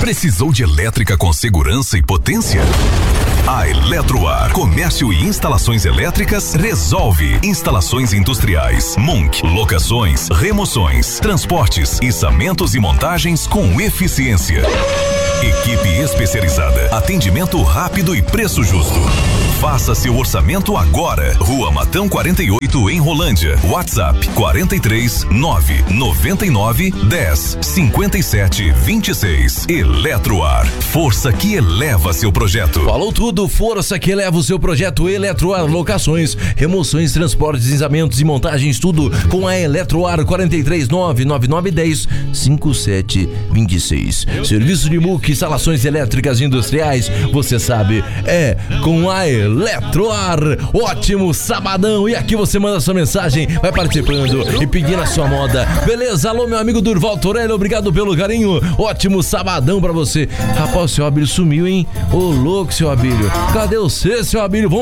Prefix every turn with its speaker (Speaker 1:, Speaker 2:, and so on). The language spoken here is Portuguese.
Speaker 1: Precisou de elétrica com segurança e potência? A Eletroar, comércio e instalações elétricas, resolve. Instalações industriais, Munk, locações, remoções, transportes, içamentos e montagens com eficiência. Equipe especializada, atendimento rápido e preço justo. Faça seu orçamento agora. Rua Matão 48, em Rolândia. WhatsApp 43 999 10 57 26. Eletroar, força que eleva seu projeto.
Speaker 2: Falou tudo, força que eleva o seu projeto. Eletroar, locações, remoções, transportes, deslizamentos e montagens, tudo com a Eletroar. 43 999 10 57 26. Serviço de MUC, instalações elétricas industriais, você sabe, é com a Eletroar. Ótimo sabadão, e aqui você manda sua mensagem, vai participando e pedindo a sua moda, beleza? Alô, meu amigo Durval Torelli, obrigado pelo carinho, ótimo sabadão pra você. Rapaz, o seu Abílio sumiu, hein? Ô louco, seu Abílio, cadê você, seu Abílio?